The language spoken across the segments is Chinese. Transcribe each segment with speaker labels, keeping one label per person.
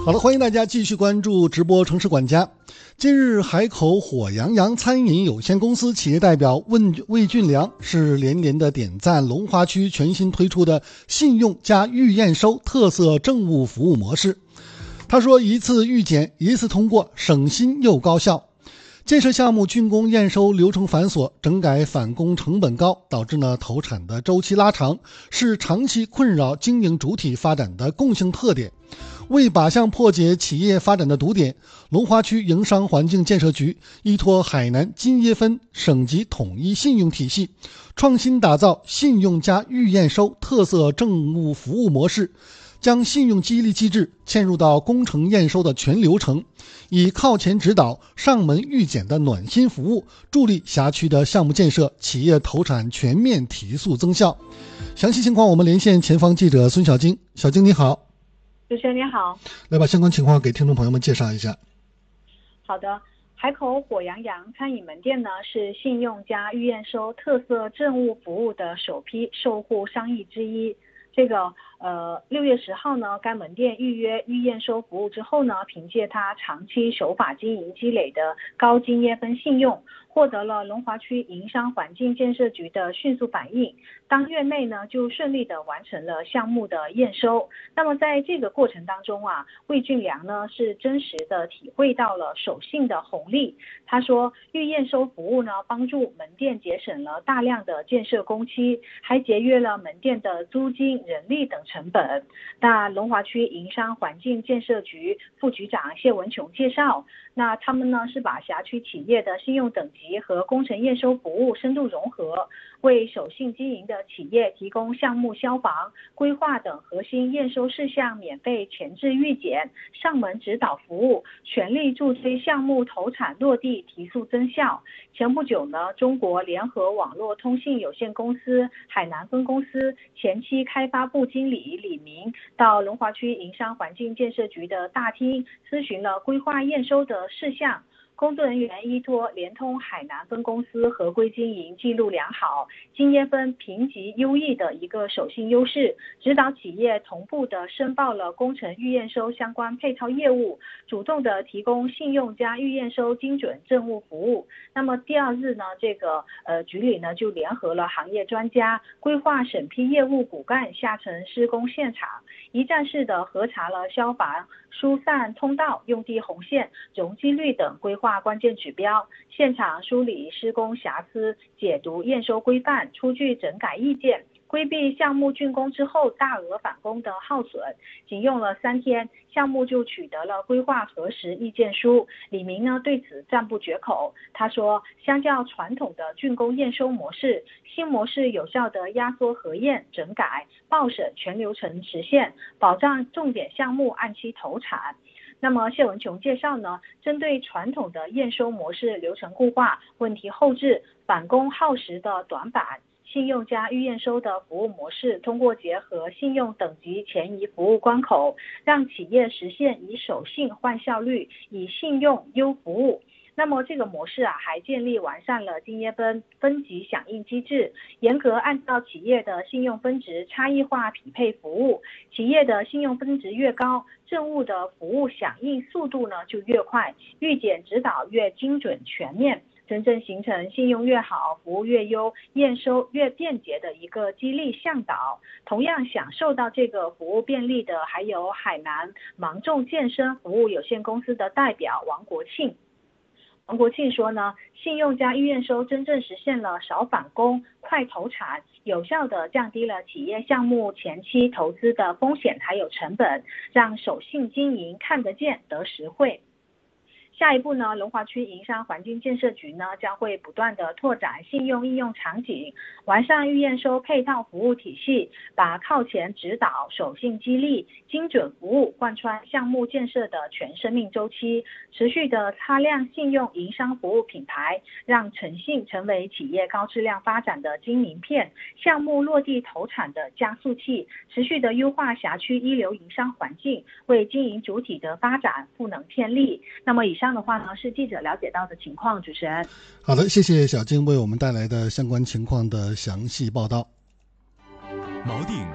Speaker 1: 好了，欢迎大家继续关注直播城市管家。近日，海口火羊羊餐饮有限公司企业代表魏俊良是连连的点赞龙华区全新推出的信用加预验收特色政务服务模式。他说，一次预检一次通过，省心又高效。建设项目竣工验收流程繁琐，整改返工成本高，导致投产的周期拉长，是长期困扰经营主体发展的共性特点。为靶向破解企业发展的堵点，龙华区营商环境建设局依托海南金椰分省级统一信用体系，创新打造信用加预验收特色政务服务模式，将信用激励机制嵌入到工程验收的全流程，以靠前指导、上门预检的暖心服务，助力辖区的项目建设、企业投产全面提速增效。详细情况我们连线前方记者孙小晶。小晶你好。
Speaker 2: 主持人你好，
Speaker 1: 来把相关情况给听众朋友们介绍一下。
Speaker 2: 好的，海口火羊羊餐饮门店呢是信用加预验收特色政务服务的首批售户商议之一。6月10号呢，该门店预约预验收服务之后呢，凭借它长期守法经营积累的高金椰分信用，获得了龙华区营商环境建设局的迅速反应，当月内呢就顺利的完成了项目的验收。那么在这个过程当中啊，魏俊良呢是真实的体会到了守信的红利。他说，预验收服务呢帮助门店节省了大量的建设工期，还节约了门店的租金、人力等成本。那龙华区营商环境建设局副局长谢文琼介绍，那他们呢是把辖区企业的信用等级和工程验收服务深度融合，为守信经营的企业提供项目消防、规划等核心验收事项免费前置预检、上门指导服务，全力助推项目投产落地提速增效。前不久呢，中国联合网络通信有限公司海南分公司前期开发部经理李明到龙华区营商环境建设局的大厅咨询了规划验收的事项。工作人员依托联通海南分公司合规经营记录良好、金椰分评级优异的一个守信优势，指导企业同步的申报了工程预验收相关配套业务，主动的提供信用加预验收精准政务服务。那么第二日呢，局里呢就联合了行业专家，规划审批业务骨干下沉施工现场，一站式的核查了消防、疏散通道、用地红线、容积率等规划关键指标，现场梳理施工瑕疵，解读验收规范，出具整改意见，规避项目竣工之后大额返工的耗损。仅用了3天，项目就取得了规划核实意见书。李明呢对此赞不绝口，他说，相较传统的竣工验收模式，新模式有效的压缩核验、整改、报审全流程实现，保障重点项目按期投产。那么谢文琼介绍呢，针对传统的验收模式流程固化、问题后置、返工耗时的短板，信用加预验收的服务模式，通过结合信用等级前移服务关口，让企业实现以守信换效率，以信用优服务。那么这个模式还建立完善了金椰分级响应机制，严格按照企业的信用分值差异化匹配服务。企业的信用分值越高，政务的服务响应速度呢就越快，预检指导越精准全面，真正形成信用越好、服务越优、验收越便捷的一个激励向导。同样享受到这个服务便利的还有海南芒种健身服务有限公司的代表王国庆。王国庆说呢，信用加预验收真正实现了少返工、快投产，有效地降低了企业项目前期投资的风险还有成本，让守信经营看得见得实惠。下一步呢，龙华区营商环境建设局呢将会不断的拓展信用应用场景，完善预验收配套服务体系，把靠前指导、守信激励、精准服务贯穿项目建设的全生命周期，持续的擦亮信用营商服务品牌，让诚信成为企业高质量发展的金名片，项目落地投产的加速器，持续的优化辖区一流营商环境，为经营主体的发展赋能添力。那么以上的话呢，是记者了解到的情况。主持人，
Speaker 1: 好的，谢谢小晶为我们带来的相关情况的详细报道。
Speaker 3: 锚定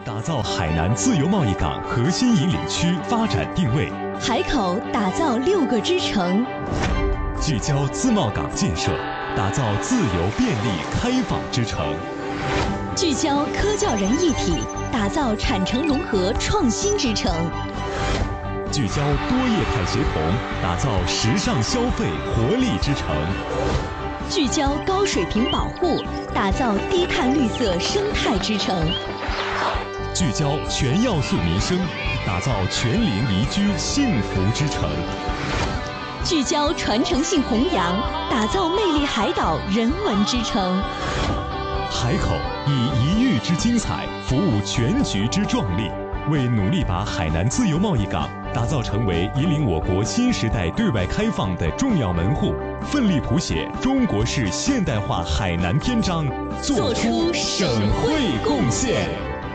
Speaker 3: 打造海南自由贸易港核心引领区发展定位。
Speaker 4: 海口打造6个支城，
Speaker 3: 聚焦自贸港建设，打造自由便利开放之城。
Speaker 4: 聚焦科教人一体，打造产城融合创新之城。
Speaker 3: 聚焦多业态协同，打造时尚消费活力之城。
Speaker 4: 聚焦高水平保护，打造低碳绿色生态之城。
Speaker 3: 聚焦全要素民生，打造全龄宜居幸福之城。
Speaker 4: 聚焦传承性弘扬，打造魅力海岛人文之城。
Speaker 3: 海口以一域之精彩服务全局之壮丽，为努力把海南自由贸易港打造成为引领我国新时代对外开放的重要门户，奋力谱写中国式现代化海南篇章，做出省会贡献。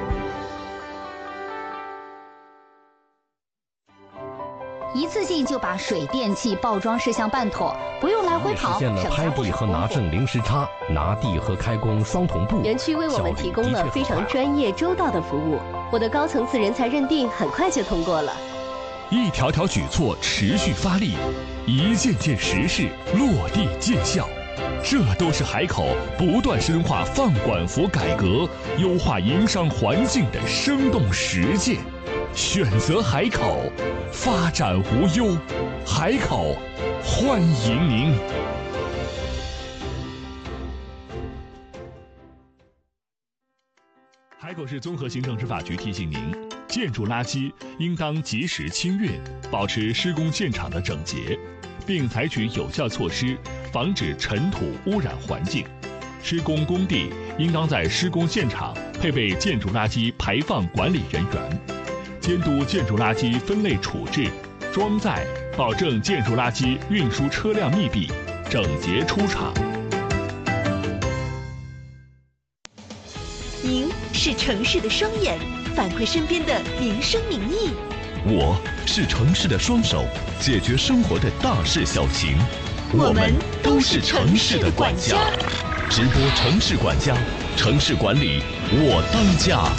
Speaker 5: 一次性就把水电气报装事项办妥，不用来回跑，
Speaker 6: 实现了拍地和拿证零时差，拿地和开工双同步。
Speaker 7: 园区为我们提供了非常专业周到的服务，我的高层次人才认定很快就通过了。
Speaker 3: 一条条举措持续发力，一件件实事落地见效，这都是海口不断深化放管服改革、优化营商环境的生动实践。选择海口，发展无忧。海口，欢迎您。海口市综合行政执法局提醒您，建筑垃圾应当及时清运，保持施工现场的整洁，并采取有效措施防止尘土污染环境。施工工地应当在施工现场配备建筑垃圾排放管理人员，监督建筑垃圾分类处置、装载，保证建筑垃圾运输车辆密闭、整洁出厂。
Speaker 4: 您是城市的双眼，反馈身边的民生民意。
Speaker 3: 我是城市的双手，解决生活的大事小情。
Speaker 4: 我们都是城市的管家。
Speaker 3: 直播城市管家，城市管理我当家。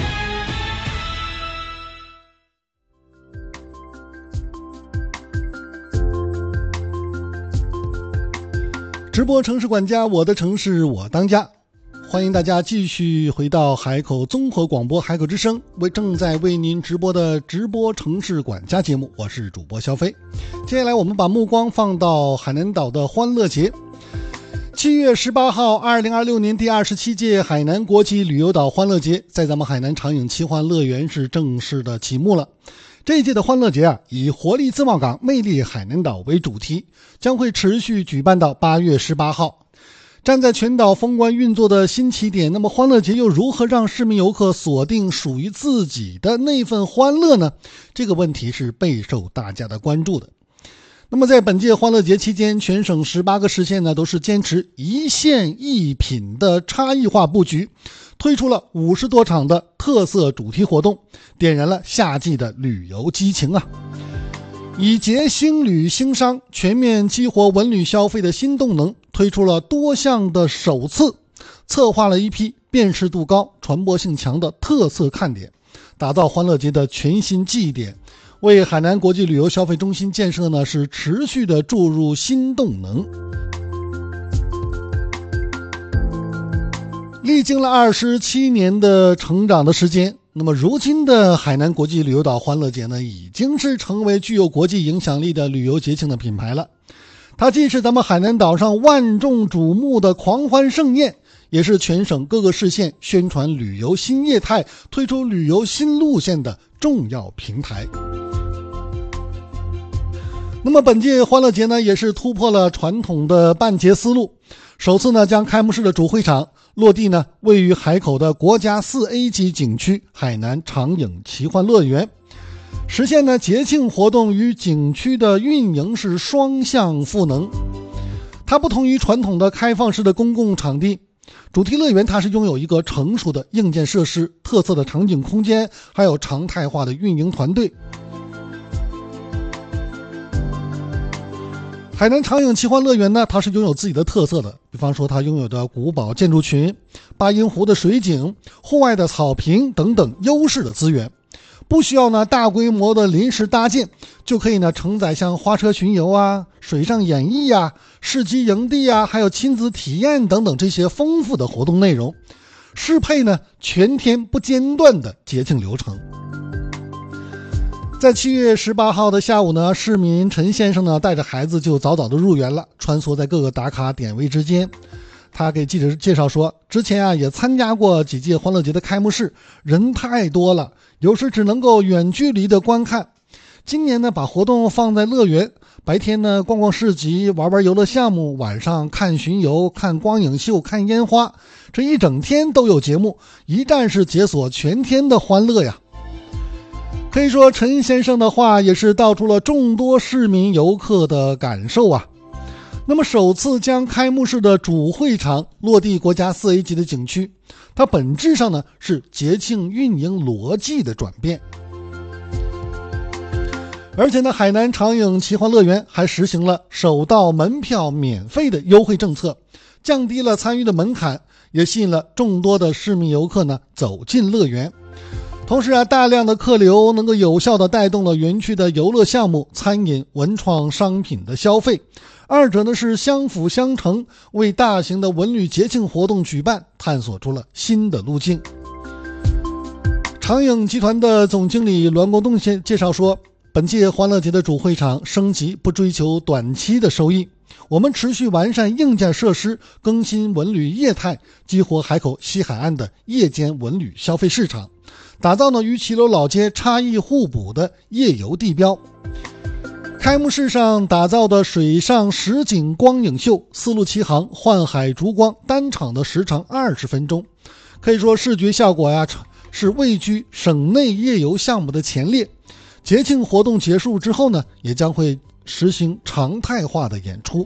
Speaker 1: 直播城市管家，我的城市我当家。欢迎大家继续回到海口综合广播海口之声，正在为您直播的直播城市管家节目，我是主播肖飞。接下来我们把目光放到海南岛的欢乐节。7月18号2026年第27届海南国际旅游岛欢乐节在咱们海南长影奇幻乐园是正式的启幕了。这一届的欢乐节以活力自贸港、魅力海南岛为主题，将会持续举办到8月18号。站在全岛封关运作的新起点，那么欢乐节又如何让市民游客锁定属于自己的那份欢乐呢？这个问题是备受大家的关注的。那么在本届欢乐节期间，全省18个市县呢都是坚持一县一品的差异化布局，推出了50多场的特色主题活动，点燃了夏季的旅游激情啊！以节兴旅兴商，全面激活文旅消费的新动能，推出了多项的首次，策划了一批辨识度高、传播性强的特色看点，打造欢乐节的全新记忆点，为海南国际旅游消费中心建设呢是持续的注入新动能。历经了27年的成长的时间，那么如今的海南国际旅游岛欢乐节呢，已经是成为具有国际影响力的旅游节庆的品牌了。它既是咱们海南岛上万众瞩目的狂欢盛宴，也是全省各个市县宣传旅游新业态、推出旅游新路线的重要平台。那么本届欢乐节呢，也是突破了传统的办节思路，首次呢将开幕式的主会场落地呢位于海口的国家4A 级景区海南长影奇幻乐园，实现呢节庆活动与景区的运营是双向赋能。它不同于传统的开放式的公共场地，主题乐园它是拥有一个成熟的硬件设施、特色的场景空间，还有常态化的运营团队。 海南长影奇幻乐园呢，它是拥有自己的特色的，比方说它拥有的古堡建筑群、八音湖的水景、户外的草坪等等优势的资源，不需要呢大规模的临时搭建，就可以呢承载像花车巡游啊、水上演艺啊、市集营地啊，还有亲子体验等等这些丰富的活动内容，适配呢全天不间断的节庆流程。在7月18号的下午呢，市民陈先生呢带着孩子就早早的入园了，穿梭在各个打卡点位之间。他给记者介绍说，之前啊也参加过几届欢乐节的开幕式，人太多了，有时只能够远距离的观看。今年呢把活动放在乐园，白天呢逛逛市集，玩玩游乐项目，晚上看巡游、看光影秀、看烟花，这一整天都有节目，一站式解锁全天的欢乐呀。可以说陈先生的话也是道出了众多市民游客的感受啊。那么首次将开幕式的主会场落地国家4A 级的景区，它本质上呢是节庆运营逻辑的转变。而且呢，海南长影奇幻乐园还实行了首到门票免费的优惠政策，降低了参与的门槛，也吸引了众多的市民游客呢走进乐园。同时啊，大量的客流能够有效地带动了园区的游乐项目、餐饮、文创商品的消费，二者呢是相辅相成，为大型的文旅节庆活动举办探索出了新的路径。长影集团的总经理栾国栋介绍说，本届欢乐节的主会场升级不追求短期的收益，我们持续完善硬件设施，更新文旅业态，激活海口西海岸的夜间文旅消费市场，打造呢与骑楼老街差异互补的夜游地标。开幕式上打造的水上实景光影秀丝路7航幻海烛光，单场的时长20分钟，可以说视觉效果呀是位居省内夜游项目的前列。节庆活动结束之后呢，也将会实行常态化的演出。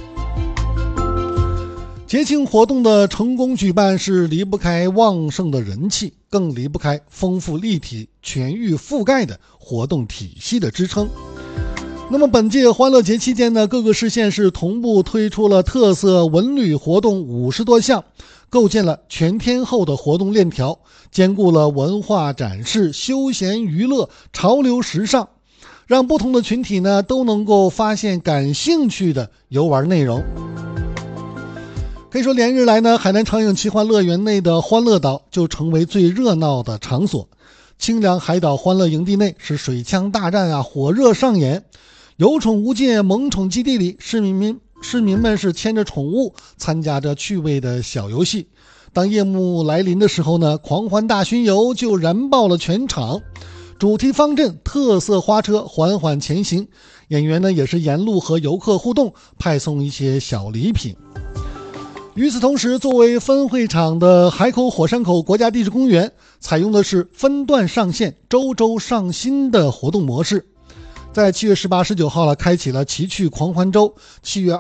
Speaker 1: 节庆活动的成功举办是离不开旺盛的人气，更离不开丰富立体、全域覆盖的活动体系的支撑。那么本届欢乐节期间呢，各个市县市同步推出了特色文旅活动50多项，构建了全天候的活动链条，兼顾了文化展示、休闲娱乐、潮流时尚，让不同的群体呢都能够发现感兴趣的游玩内容。可以说连日来呢，海南长影奇幻乐园内的欢乐岛就成为最热闹的场所。清凉海岛欢乐营地内是水枪大战啊火热上演，有宠无界萌宠基地里，市民们是牵着宠物，参加着趣味的小游戏。当夜幕来临的时候呢，狂欢大巡游就燃爆了全场，主题方阵、特色花车缓缓前行，演员呢也是沿路和游客互动，派送一些小礼品。与此同时，作为分会场的海口火山口国家地质公园采用的是分段上线、周周上新的活动模式。在7月18、19号了，开启了奇趣狂欢周；7月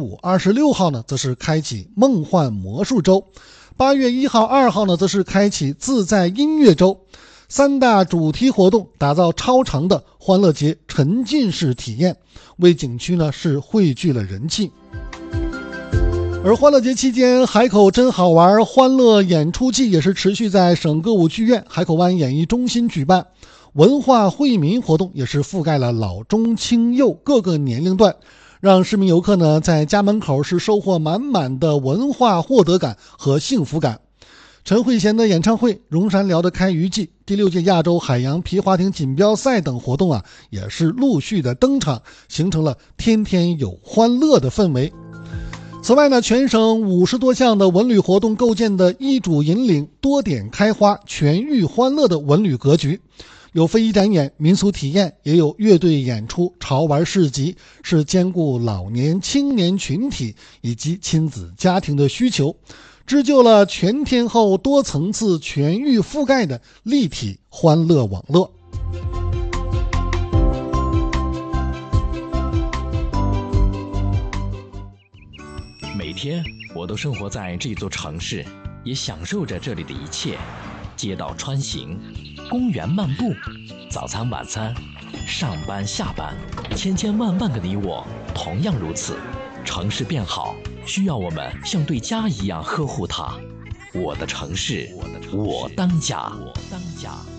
Speaker 1: 25、26号呢，则是开启梦幻魔术周；8月1号、2号呢，则是开启自在音乐周。3大主题活动打造超长的欢乐节沉浸式体验，为景区呢是汇聚了人气。而欢乐节期间，海口真好玩欢乐演出季也是持续在省歌舞剧院、海口湾演艺中心举办。文化惠民活动也是覆盖了老中青幼各个年龄段，让市民游客呢在家门口是收获满满的文化获得感和幸福感。陈慧娴的演唱会、榕山寮的开渔季、第6届亚洲海洋皮划艇锦标赛等活动啊，也是陆续的登场，形成了天天有欢乐的氛围。此外呢，全省50多项的文旅活动构建的一主引领、多点开花、全域欢乐的文旅格局，有非遗展演、民俗体验，也有乐队演出、潮玩市集，是兼顾老年、青年群体以及亲子家庭的需求，织就了全天候、多层次、全域覆盖的立体欢乐网络。
Speaker 8: 每天我都生活在这座城市，也享受着这里的一切。街道穿行，公园漫步，早餐晚餐，上班下班，千千万万个你我同样如此，城市变好，需要我们像对家一样呵护它。我的城市，我当家。